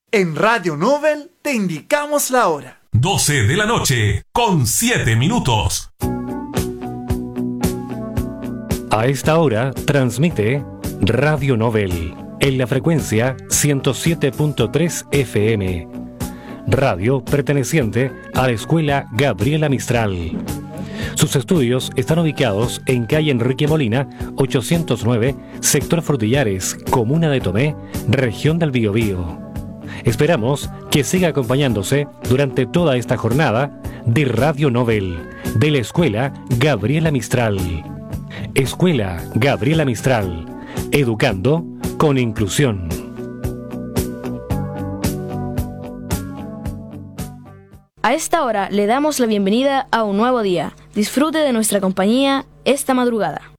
En Radio Nobel te indicamos la hora. 12 de la noche, con 7 minutos. A esta hora transmite Radio Nobel en la frecuencia 107.3 FM. Radio perteneciente a la Escuela Gabriela Mistral. Sus estudios están ubicados en calle Enrique Molina, 809, sector Frutillares, comuna de Tomé, región del Biobío. Esperamos que siga acompañándose durante toda esta jornada de Radio Nobel, de la Escuela Gabriela Mistral. Escuela Gabriela Mistral, educando con inclusión. A esta hora le damos la bienvenida a un nuevo día. Disfrute de nuestra compañía esta madrugada.